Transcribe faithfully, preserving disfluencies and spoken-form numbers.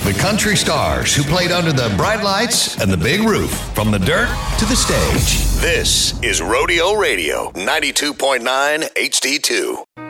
The country stars who played under the bright lights and the big roof, from the dirt to the stage. This is Rodeo Radio, ninety-two point nine H D two.